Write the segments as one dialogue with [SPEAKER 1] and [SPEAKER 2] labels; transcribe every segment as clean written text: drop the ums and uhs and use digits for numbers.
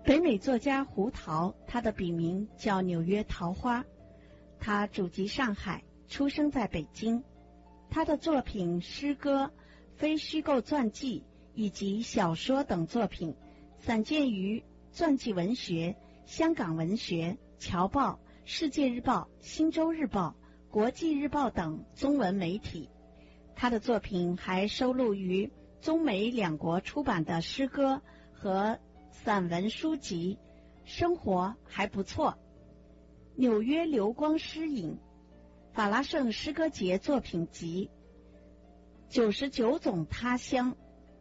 [SPEAKER 1] 北美作家胡桃，他的笔名叫纽约桃花，他祖籍上海，出生在北京。他的作品、诗歌、非虚构传记以及小说等作品散见于传记文学、香港文学、侨报、世界日报、新洲日报、国际日报等中文媒体。他的作品还收录于中美两国出版的诗歌和散文书籍，生活还不错。纽约流光诗影、法拉盛诗歌节作品集、99种他乡、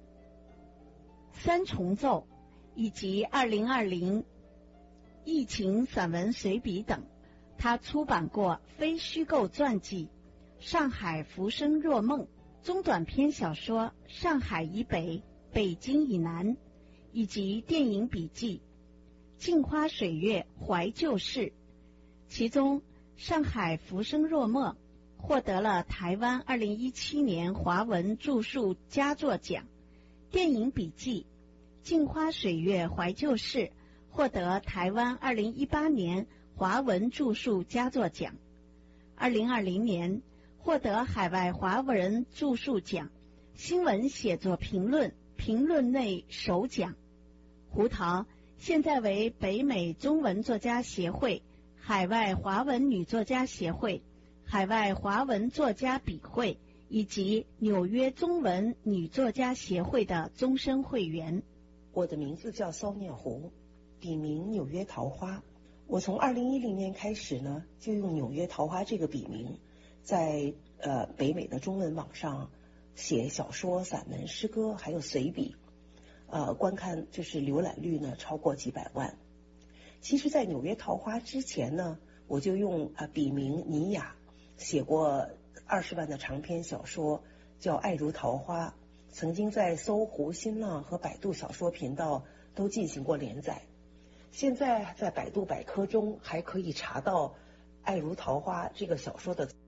[SPEAKER 1] 三重奏以及2020疫情散文随笔等。他出版过非虚构传记《上海浮生若梦》，中短篇小说《上海以北、北京以南》，以及电影笔记《镜花水月怀旧事》。其中《上海浮生若梦》获得了台湾2017年华文著述佳作奖，电影笔记《镜花水月怀旧事》获得台湾2018年华文著述佳作奖，2020年获得海外华文著述奖新闻写作评论类首奖。胡桃现在为北美中文作家协会、海外华文女作家协会、海外华文作家笔会以及纽约中文女作家协会的终身会员。
[SPEAKER 2] 我的名字叫骚念红，笔名纽约桃花。我从2010年开始呢，就用纽约桃花这个笔名，在北美的中文网上写小说、散文、诗歌，还有随笔，观看就是浏览率呢超过几百万。其实，在纽约桃花之前呢，我就用笔名倪雅写过20万的长篇小说，叫《爱如桃花》，曾经在搜狐、新浪和百度小说频道都进行过连载。现在在百度百科中还可以查到《爱如桃花》这个小说的